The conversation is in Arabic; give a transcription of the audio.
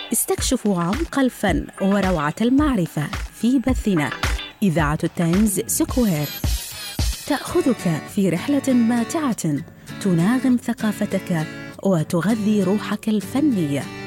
استكشفوا عمق الفن وروعة المعرفة في بثنا. إذاعة التايمز سكوير تأخذك في رحلة ماتعة تناغم ثقافتك وتغذي روحك الفنية.